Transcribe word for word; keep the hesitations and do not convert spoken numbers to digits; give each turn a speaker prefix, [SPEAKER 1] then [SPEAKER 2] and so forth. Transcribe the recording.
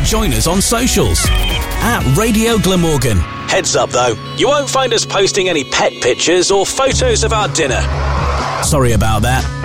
[SPEAKER 1] join us on socials at Radio Glamorgan. Heads up though, you won't find us posting any pet pictures or photos of our dinner. Sorry about that.